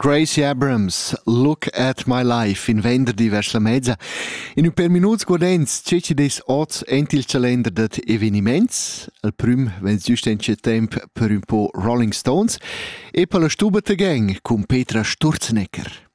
Gracie Abrams, Look at My Life, in venerdì verso la mezza. In un per minuti guardens, c'è des oz entil calender dat eveniments. Il prim, wenn giusto in c'è tempo per un po' Rolling Stones. E per la stuba te gang con Petra Sturzenegger.